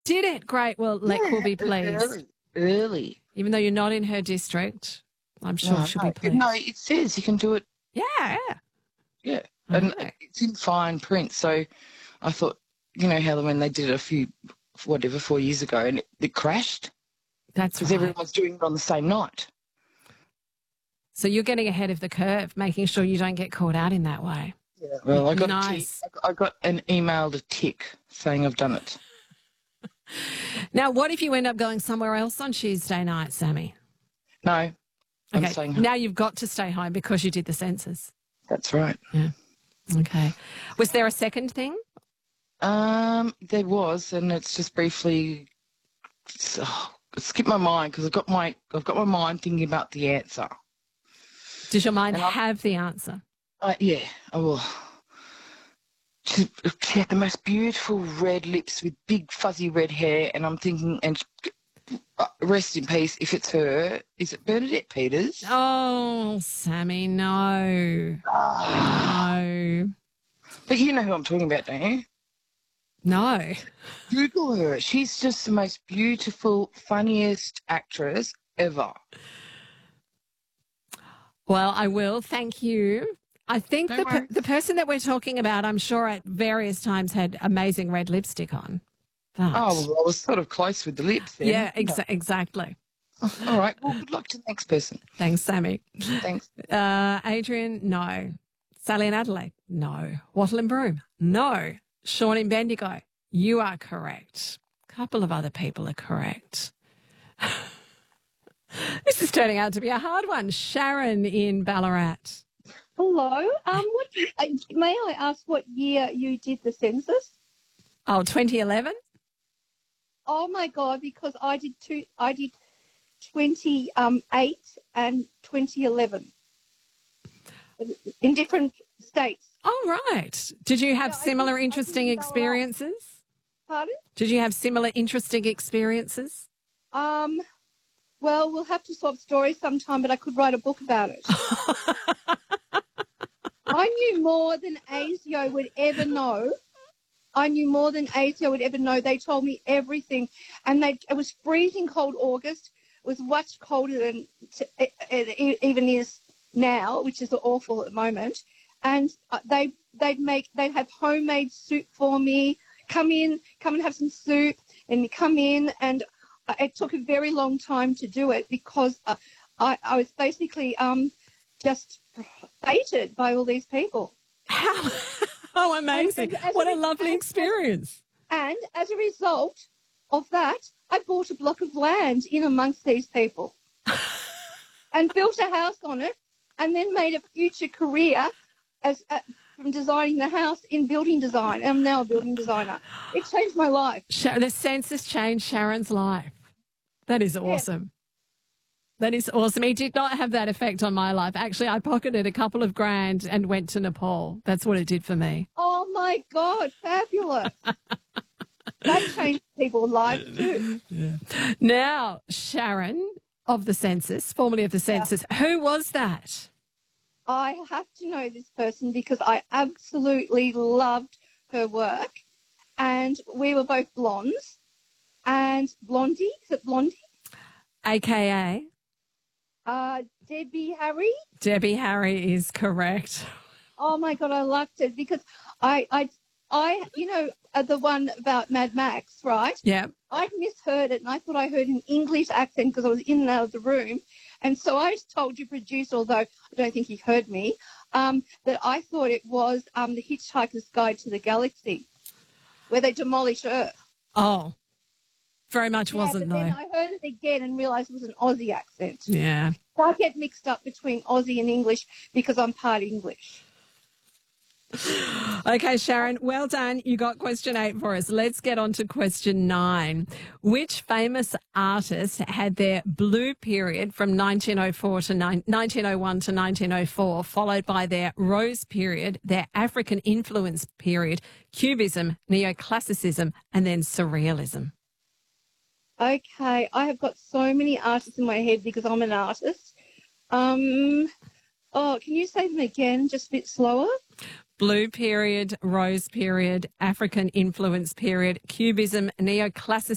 Did it? Great. Well, Lek will be pleased. Early. Even though you're not in her district, I'm sure No, she'll no, be pleased. no, it says you can do it. Yeah. Yeah. I And know. it's in fine print. So I thought, you know how when they did it 4 years ago and it crashed? That's Because right. everyone's doing it on the same night. So you're getting ahead of the curve, making sure you don't get caught out in that way. Yeah. Well, I got Nice. I got an email to tick saying I've done it. Now, what if you end up going somewhere else on Tuesday night, Sammy? No, I'm Okay. staying home. Now you've got to stay home because you did the census. That's right. Yeah. Okay. Was there a second thing? There was, and it's just briefly it skipped my mind because I've got my mind thinking about the answer. Does your mind And have the answer? Yeah, I will. She had the most beautiful red lips with big fuzzy red hair, and I'm thinking, and rest in peace, if it's her, is it Bernadette Peters? Oh, Sammy, no. No. But you know who I'm talking about, don't you? No. Google her. She's just the most beautiful, funniest actress ever. Well, I will. Thank you. I think Don't worry. the person that we're talking about, I'm sure at various times had amazing red lipstick on. But, Oh, well, I was sort of close with the lips then. yeah, exactly. All right. Well, good luck to the next person. Thanks, Sammy. Thanks. Adrian, no. Sally and Adelaide, no. Wattle and Broom, no. Sean in Bendigo, you are correct. A couple of other people are correct. This is turning out to be a hard one. Sharon in Ballarat. Hello. May I ask what year you did the census? Oh, 2011? Oh my God, because I did 28 and 2011 in different states. Oh, right. Did you have Yeah, similar I interesting didn't know that. experiences? Pardon? Did you have similar interesting experiences? Well, we'll have to swap stories sometime, but I could write a book about it. I knew more than ASIO would ever know. They told me everything. And it was freezing cold August. It was much colder than it even is now, which is awful at the moment. And they'd have homemade soup for me. Come and have some soup. And you come in, and it took a very long time to do it because I was basically just baited by all these people. How amazing. What a lovely experience. And as a result of that, I bought a block of land in amongst these people and built a house on it, and then made a future career from designing the house in building design. I'm now a building designer. It changed my life. The census changed Sharon's life. That is awesome. That is awesome. It did not have that effect on my life. Actually, I pocketed a couple of grand and went to Nepal. That's what it did for me. Oh, my God, fabulous. That changed people's lives too. Yeah. Now, Sharon of the census, formerly of the census, who was that? I have to know this person because I absolutely loved her work. And we were both blondes. And Blondie, is it Blondie? AKA? Debbie Harry. Debbie Harry is correct. Oh my God, I loved it because I the one about Mad Max, right? Yeah. I'd misheard it and I thought I heard an English accent because I was in and out of the room. And so I told your producer, although I don't think he heard me, that I thought it was The Hitchhiker's Guide to the Galaxy, where they demolish Earth. Oh, very much wasn't, though. Then I heard it again and realised it was an Aussie accent. Yeah. So I get mixed up between Aussie and English because I'm part English. Okay, Sharon, well done. You got question 8 for us. Let's get on to question 9. Which famous artist had their blue period from 1901 to 1904, followed by their rose period, their African influence period, Cubism, Neoclassicism, and then Surrealism? Okay, I have got so many artists in my head because I'm an artist. Can you say them again, just a bit slower? Blue period, rose period, African influence period, Cubism, Neoclassicism,